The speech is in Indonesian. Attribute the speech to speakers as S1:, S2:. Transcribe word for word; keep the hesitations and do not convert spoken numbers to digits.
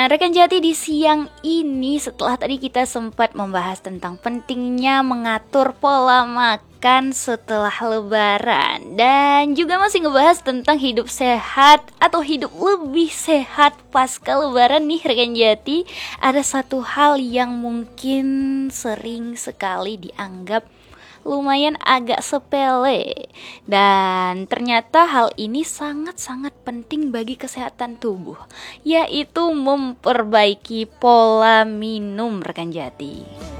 S1: rekan Jati, di siang ini setelah tadi kita sempat membahas tentang pentingnya mengatur pola makan setelah lebaran, dan juga masih ngebahas tentang hidup sehat atau hidup lebih sehat pasca lebaran nih rekan Jati, ada satu hal yang mungkin sering sekali dianggap lumayan agak sepele, dan ternyata hal ini sangat-sangat penting bagi kesehatan tubuh, yaitu memperbaiki pola minum rekan Jati.